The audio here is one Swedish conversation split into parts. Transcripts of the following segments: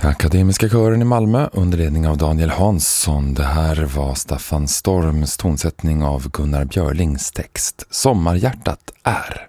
Akademiska kören i Malmö under ledning av Daniel Hansson. Det här var Staffan Storms tonsättning av Gunnar Björlings text Sommarhjärtat är.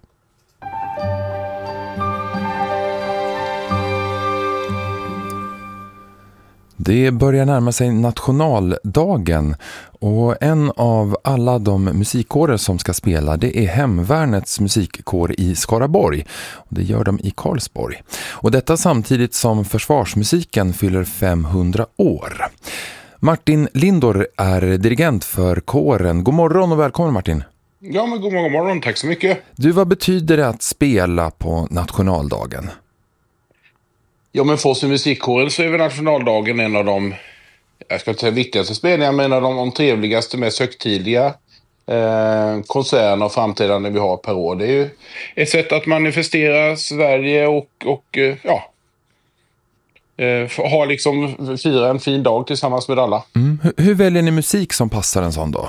Det börjar närma sig nationaldagen och en av alla de musikkårer som ska spela det är Hemvärnets musikkår i Skaraborg. Och det gör de i Karlsborg. Och detta samtidigt som försvarsmusiken fyller 500 år. Martin Lindor är dirigent för kåren. God morgon och välkommen Martin. Ja, men god morgon. Tack så mycket. Du, vad betyder det att spela på nationaldagen? Ja, men för oss i musikkåren så är väl nationaldagen en av de, jag ska inte säga viktigaste spelningar, men en av de trevligaste, mest högtidliga konserterna och framträdanden vi har per år. Det är ju ett sätt att manifestera Sverige och ha liksom fira en fin dag tillsammans med alla. Hur väljer ni musik som passar en sån dag?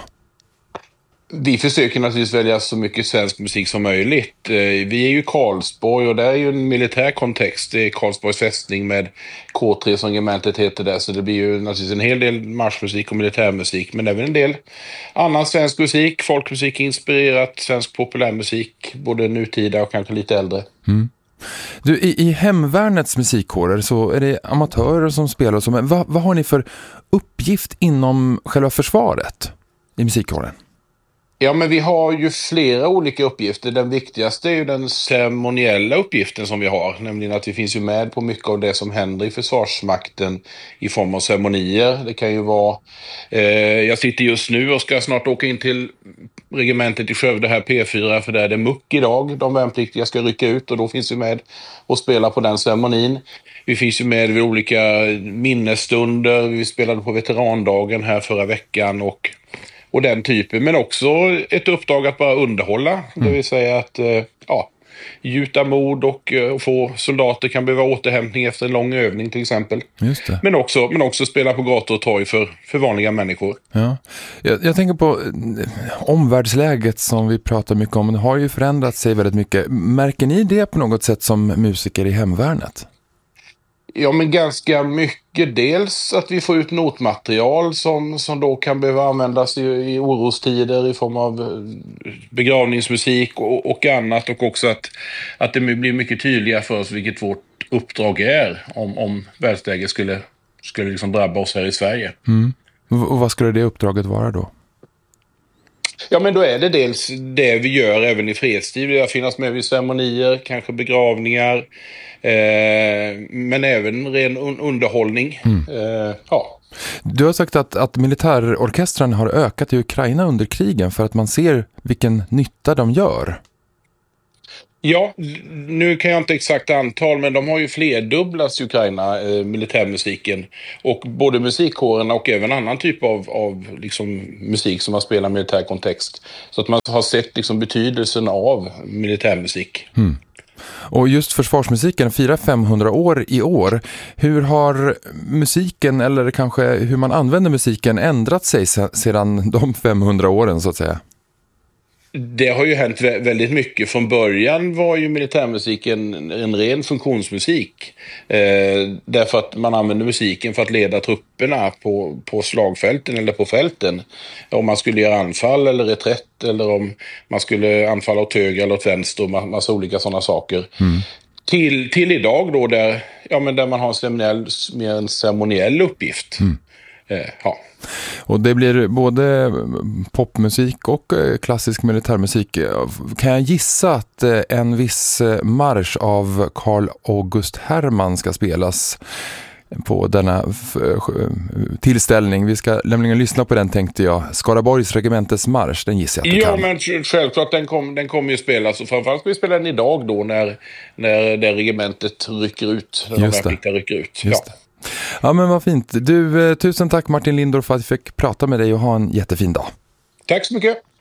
Vi försöker naturligtvis välja så mycket svensk musik som möjligt. Vi är ju Karlsborg och det är ju en militär kontext. Det är Karlsborgs fästning med K3 som regementet heter där. Så det blir ju naturligtvis en hel del marschmusik och militärmusik. Men även en del annan svensk musik. Folkmusik inspirerat, svensk populärmusik. Både nutida och kanske lite äldre. Mm. Du, i Hemvärnets musikkårer så är det amatörer som spelar. Och så, men vad har ni för uppgift inom själva försvaret i musikkåren? Ja, men vi har ju flera olika uppgifter. Den viktigaste är ju den ceremoniella uppgiften som vi har. Nämligen att vi finns ju med på mycket av det som händer i Försvarsmakten i form av ceremonier. Det kan ju vara... jag sitter just nu och ska snart åka in till regementet i Skövde här P4 för där är det muck idag. De värnpliktiga ska rycka ut och då finns vi med och spela på den ceremonin. Vi finns ju med vid olika minnesstunder. Vi spelade på veterandagen här förra veckan och den typen, men också ett uppdrag att bara underhålla. Det vill säga att gjuta mod och få soldater kan behöva återhämtning efter en lång övning till exempel. Just det. Men också spela på gator och torg för vanliga människor. Ja. Jag tänker på omvärldsläget som vi pratar mycket om. Det har ju förändrat sig väldigt mycket. Märker ni det på något sätt som musiker i Hemvärnet? Ja, men ganska mycket. Dels att vi får ut notmaterial som då kan behöva användas i orostider i form av begravningsmusik och annat. Och också att det blir mycket tydligare för oss vilket vårt uppdrag är om världsläget skulle liksom drabba oss här i Sverige. Mm. Och vad skulle det uppdraget vara då? Ja, men då är det dels det vi gör även i fredstid. Det finnas med vid ceremonier, kanske begravningar, men även ren underhållning. Ja. Du har sagt att militärorkestran har ökat i Ukraina under krigen för att man ser vilken nytta de gör. Ja, nu kan jag inte exakt antal, men de har ju flerdubblats i Ukraina, militärmusiken. Och både musikkårerna och även annan typ av liksom, musik som man spelar i militär kontext. Så att man har sett liksom, betydelsen av militärmusik. Mm. Och just försvarsmusiken firar 500 år i år. Hur har musiken, eller kanske hur man använder musiken, ändrat sig sedan de 500 åren så att säga? Det har ju hänt väldigt mycket. Från början var ju militärmusiken en ren funktionsmusik. Därför att man använde musiken för att leda trupperna på slagfälten eller på fälten. Om man skulle göra anfall eller reträtt, eller om man skulle anfalla åt höger eller åt vänster och massa olika sådana saker. Mm. Till idag då där man har en ceremoniell uppgift. Mm. Ja. Och det blir både popmusik och klassisk militärmusik. Kan jag gissa att en viss marsch av Carl August Hermann ska spelas på denna tillställning? Vi ska nämligen lyssna på den, tänkte jag. Skaraborgs regementes marsch, den gissar jag att du kan. Men självklart, den kommer ju spelas. Och framförallt ska vi spela den idag då när det regementet rycker ut. När de värnpliktiga rycker ut. Just det. Ja, men vad fint. Du, tusen tack Martin Lindor för att vi fick prata med dig och ha en jättefin dag. Tack så mycket.